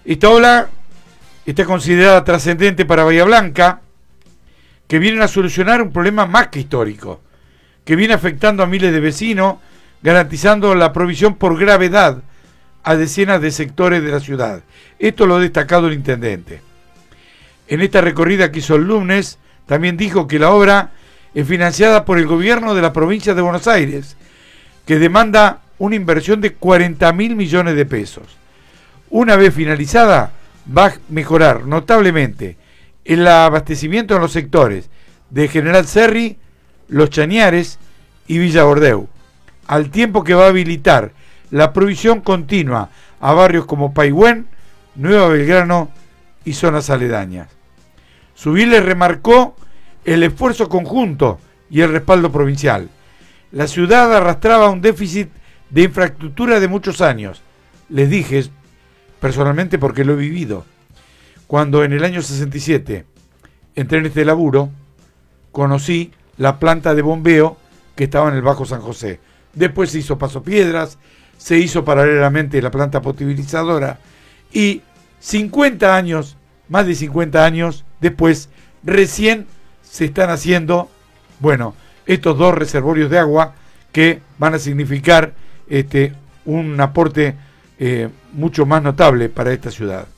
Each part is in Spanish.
Esta ola está considerada trascendente para Bahía Blanca, que vienen a solucionar un problema más que histórico, que viene afectando a miles de vecinos, garantizando la provisión por gravedad a decenas de sectores de la ciudad. Esto lo ha destacado el intendente. En esta recorrida que hizo el lunes, también dijo que la obra es financiada por el gobierno de la provincia de Buenos Aires, que demanda una inversión de 40.000 millones de pesos. Una vez finalizada, va a mejorar notablemente el abastecimiento en los sectores de General Serri, Los Chañares y Villa Bordeu, al tiempo que va a habilitar la provisión continua a barrios como Paigüén, Nueva Belgrano y zonas aledañas. Subirle remarcó el esfuerzo conjunto y el respaldo provincial. La ciudad arrastraba un déficit de infraestructura de muchos años. Les dije personalmente porque lo he vivido. Cuando en el año 67 entré en este laburo, conocí la planta de bombeo que estaba en el Bajo San José. Después se hizo Paso Piedras, se hizo paralelamente la planta potabilizadora y 50 años, más de 50 años después, recién se están haciendo, estos dos reservorios de agua que van a significar un aporte mucho más notable para esta ciudad.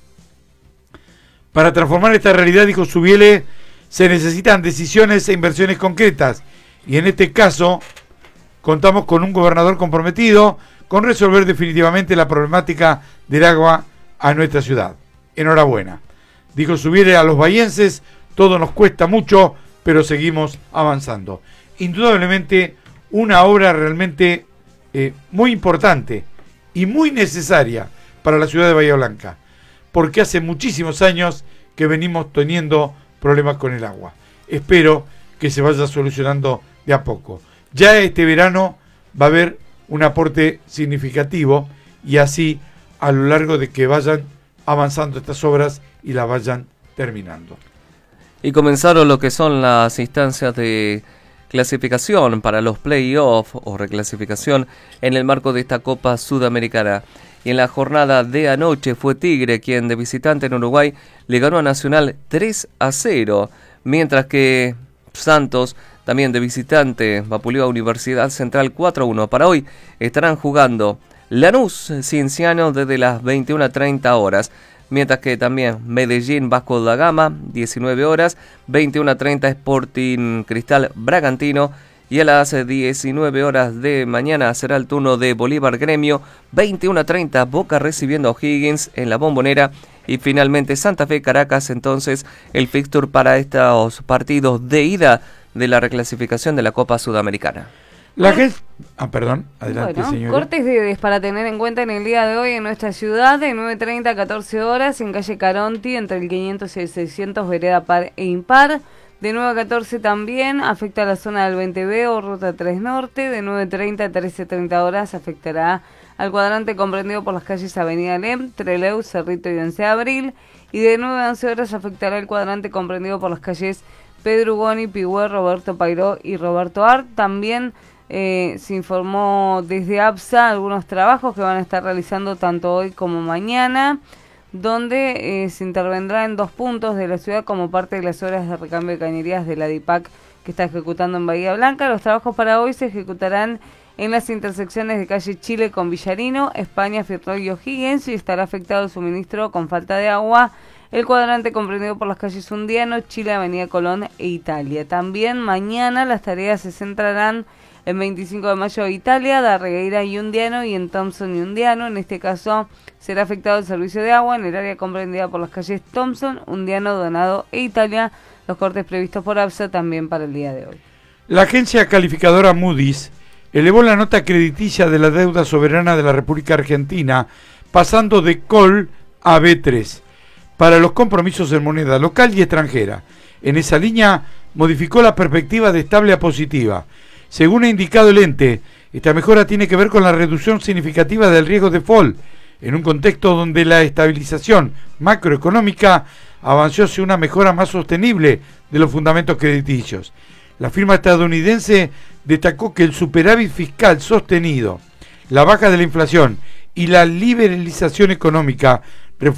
Para transformar esta realidad, dijo Subiele, se necesitan decisiones e inversiones concretas y en este caso contamos con un gobernador comprometido con resolver definitivamente la problemática del agua a nuestra ciudad. Enhorabuena. Dijo Subiele a los bahienses, todo nos cuesta mucho, pero seguimos avanzando. Indudablemente una obra realmente muy importante y muy necesaria para la ciudad de Bahía Blanca, porque hace muchísimos años que venimos teniendo problemas con el agua. Espero que se vaya solucionando de a poco. Ya este verano va a haber un aporte significativo y así a lo largo de que vayan avanzando estas obras y las vayan terminando. Y comenzaron lo que son las instancias de clasificación para los play-off o reclasificación en el marco de esta Copa Sudamericana. Y en la jornada de anoche fue Tigre quien de visitante en Uruguay le ganó a Nacional 3-0, mientras que Santos también de visitante vapuleó a Universidad Central 4-1. Para hoy estarán jugando Lanús Cienciano desde las 21:30 horas. Mientras que también Medellín Vasco da Gama, 19 horas, 21:30 Sporting Cristal Bragantino y a las 19 horas de mañana será el turno de Bolívar Gremio, 21:30 Boca recibiendo a O'Higgins en la Bombonera y finalmente Santa Fe Caracas, entonces el fixture para estos partidos de ida de la reclasificación de la Copa Sudamericana. Adelante, señora. Cortes para tener en cuenta en el día de hoy en nuestra ciudad, de 9:30 a 14 horas, en calle Caronti, entre el 500 y el 600, vereda par e impar. De 9 a 14 también afecta a la zona del 20B o ruta 3 Norte. De 9:30 a 13:30 horas afectará al cuadrante comprendido por las calles Avenida Lem, Trelew, Cerrito y 11 de Abril. Y de 9 a 11 horas afectará el cuadrante comprendido por las calles Pedro Ugoni, Pigüé, Roberto Pairó y Roberto Art. También se informó desde APSA algunos trabajos que van a estar realizando tanto hoy como mañana, donde se intervendrá en 2 puntos de la ciudad como parte de las obras de recambio de cañerías de la DIPAC que está ejecutando en Bahía Blanca. Los trabajos para hoy se ejecutarán en las intersecciones de calle Chile con Villarino, España, Firroy y O'Higgins, y estará afectado el suministro con falta de agua el cuadrante comprendido por las calles Undiano, Chile, Avenida Colón e Italia. También mañana las tareas se centrarán en 25 de mayo Italia, Darregueira y Undiano, y en Thompson y Undiano. En este caso será afectado el servicio de agua en el área comprendida por las calles Thompson, Undiano, Donado e Italia. Los cortes previstos por APSA también para el día de hoy. La agencia calificadora Moody's elevó la nota crediticia de la deuda soberana de la República Argentina, pasando de Call a B3 para los compromisos en moneda local y extranjera. En esa línea modificó la perspectiva de estable a positiva. Según ha indicado el ente, esta mejora tiene que ver con la reducción significativa del riesgo de default, en un contexto donde la estabilización macroeconómica avanzó hacia una mejora más sostenible de los fundamentos crediticios. La firma estadounidense destacó que el superávit fiscal sostenido, la baja de la inflación y la liberalización económica